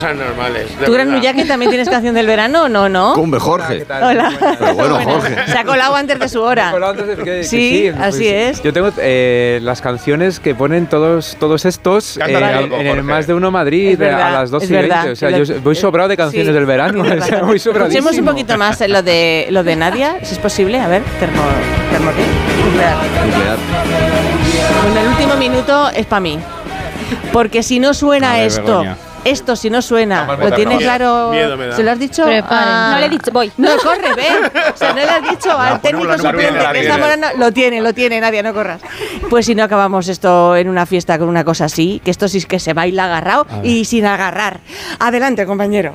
Normales. ¿Tú, Gran Nullaki, también tienes canción del verano o no? Cumbe, Jorge. Hola. Pero bueno, Jorge. Se ha colado antes de su hora. Sí, así es. Yo tengo las canciones que ponen todos estos en el Más de Uno Madrid a las 2:20. O sea, yo voy sobrado de canciones del verano. O sea, voy sobradísimo. Escuchemos un poquito más lo de Nadia, si es posible. A ver, nuclear. Bueno, el último minuto es para mí. Porque si no suena esto si no suena, lo tiene claro. Miedo me da. ¿Se lo has dicho? No le he dicho, voy. No, corre, ven. O sea, no le has dicho al técnico suplente que está Morano. Lo tiene, Nadia, no corras. Pues si no acabamos esto en una fiesta con una cosa así, que esto sí es que se baila agarrado y sin agarrar. Adelante, compañero.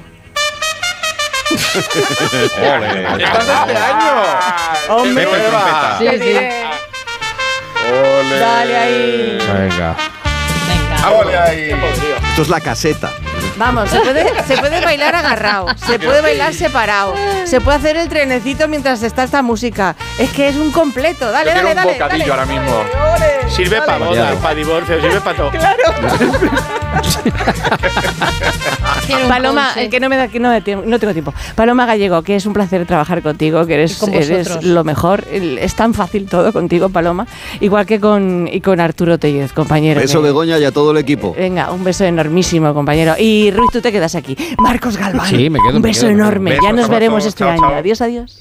¡Estás este año! ¡Hombre! Sí. ¡Ole! Dale ahí. Venga. ¡Ole ahí! Esto es la caseta. Vamos, se puede bailar agarrado, se puede bailar separado, se puede hacer el trenecito mientras está esta música. Es que es un completo. Dale. Un bocadillo ahora mismo. Sirve para bodas, para divorcio, sirve para todo. Claro. Paloma, que no tengo tiempo. Paloma Gallego, que es un placer trabajar contigo, que eres lo mejor. Es tan fácil todo contigo, Paloma. Igual que con Arturo Tellez, compañero. Beso, Begoña, y a todo el equipo. Venga, un beso enormísimo, compañero. Y Ruiz, tú te quedas aquí. Marcos Galván. Sí, me quedo. Un beso enorme. Besos, ya nos veremos abrazos, este chao, año. chao. Adiós.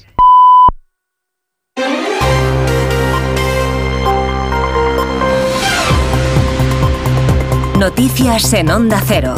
Noticias en Onda Cero.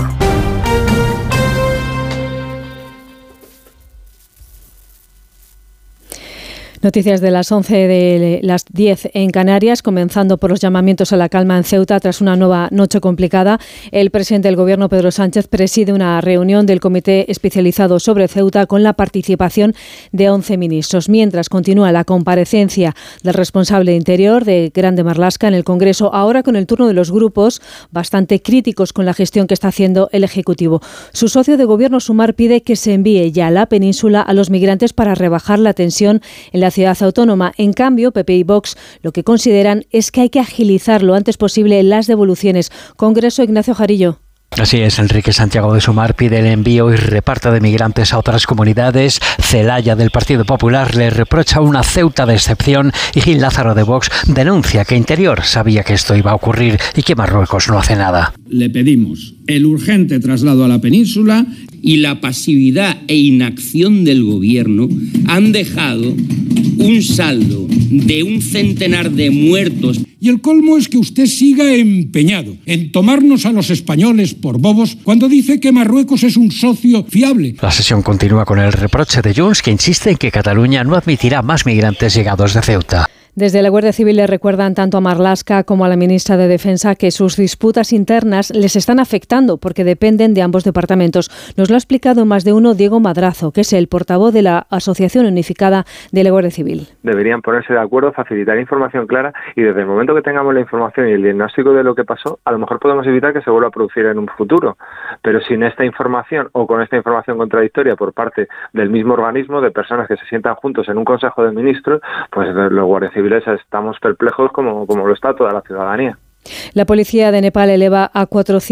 Noticias de las 11 de las 10 en Canarias, comenzando por los llamamientos a la calma en Ceuta tras una nueva noche complicada. El presidente del Gobierno, Pedro Sánchez, preside una reunión del Comité Especializado sobre Ceuta con la participación de 11 ministros. Mientras continúa la comparecencia del responsable de Interior de Grande Marlaska en el Congreso, ahora con el turno de los grupos bastante críticos con la gestión que está haciendo el Ejecutivo. Su socio de Gobierno, Sumar, pide que se envíe ya a la península a los migrantes para rebajar la tensión en la ciudad autónoma. En cambio, PP y Vox lo que consideran es que hay que agilizar lo antes posible las devoluciones. Congreso, Ignacio Jarillo. Así es, Enrique Santiago de Sumar pide el envío y reparto de migrantes a otras comunidades. Celaya, del Partido Popular, le reprocha una Ceuta de excepción y Gil Lázaro, de Vox, denuncia que Interior sabía que esto iba a ocurrir y que Marruecos no hace nada. Le pedimos el urgente traslado a la península y la pasividad e inacción del Gobierno han dejado un saldo de 100 de muertos. Y el colmo es que usted siga empeñado en tomarnos a los españoles por bobos cuando dice que Marruecos es un socio fiable. La sesión continúa con el reproche de Junts, que insiste en que Cataluña no admitirá más migrantes llegados de Ceuta. Desde la Guardia Civil le recuerdan tanto a Marlaska como a la ministra de Defensa que sus disputas internas les están afectando porque dependen de ambos departamentos. Nos lo ha explicado más de uno Diego Madrazo, que es el portavoz de la Asociación Unificada de la Guardia Civil. Deberían ponerse de acuerdo, facilitar información clara y desde el momento que tengamos la información y el diagnóstico de lo que pasó, a lo mejor podemos evitar que se vuelva a producir en un futuro. Pero sin esta información o con esta información contradictoria por parte del mismo organismo, de personas que se sientan juntos en un Consejo de Ministros, pues los guardias civiles estamos perplejos como lo está toda la ciudadanía. La policía de Nepal eleva a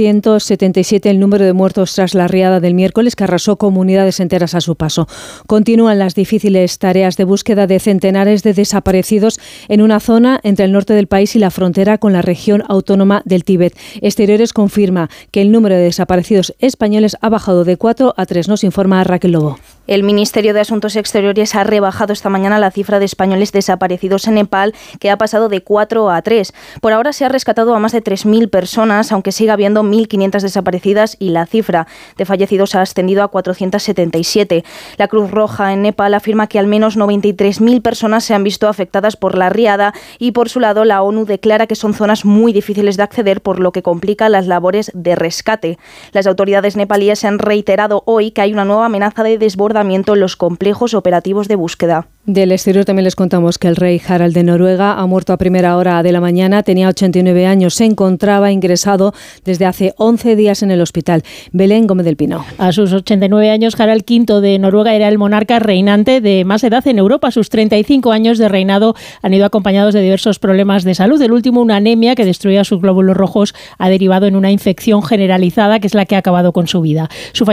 477 el número de muertos tras la riada del miércoles que arrasó comunidades enteras a su paso. Continúan las difíciles tareas de búsqueda de centenares de desaparecidos en una zona entre el norte del país y la frontera con la región autónoma del Tíbet. Exteriores confirma que el número de desaparecidos españoles ha bajado de 4 a 3, nos informa Raquel Lobo. El Ministerio de Asuntos Exteriores ha rebajado esta mañana la cifra de españoles desaparecidos en Nepal, que ha pasado de 4 a 3. Por ahora se ha rescatado a más de 3.000 personas, aunque sigue habiendo 1.500 desaparecidas y la cifra de fallecidos ha ascendido a 477. La Cruz Roja en Nepal afirma que al menos 93.000 personas se han visto afectadas por la riada y, por su lado, la ONU declara que son zonas muy difíciles de acceder, por lo que complica las labores de rescate. Las autoridades nepalíes han reiterado hoy que hay una nueva amenaza de desbordamiento en los complejos operativos de búsqueda. Del exterior también les contamos que el rey Harald de Noruega ha muerto a primera hora de la mañana, tenía 89 años, se encontraba ingresado desde hace 11 días en el hospital. Belén Gómez del Pino. A sus 89 años, Harald V de Noruega era el monarca reinante de más edad en Europa. Sus 35 años de reinado han ido acompañados de diversos problemas de salud. El último, una anemia que destruía sus glóbulos rojos, ha derivado en una infección generalizada que es la que ha acabado con su vida. Su